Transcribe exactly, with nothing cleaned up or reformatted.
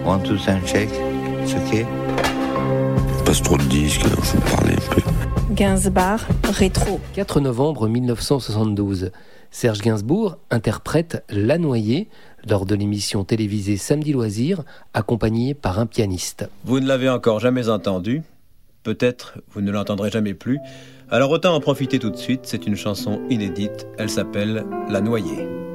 One, two, sound check. It's okay. Passe trop de disques, alors je vais parler un peu. Gainsbourg, rétro. quatre novembre mille neuf cent soixante-douze. Serge Gainsbourg interprète La Noyée lors de l'émission télévisée Samedi Loisirs, accompagné par un pianiste. Vous ne l'avez encore jamais entendu, peut-être vous ne l'entendrez jamais plus, alors autant en profiter tout de suite, c'est une chanson inédite, elle s'appelle La Noyée.